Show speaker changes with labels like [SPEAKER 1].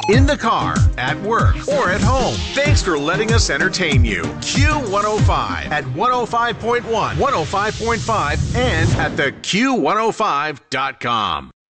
[SPEAKER 1] in the car, at work, or at home. Thanks for letting us entertain you. Q105 at 105.1, 105.5, and at theq105.com.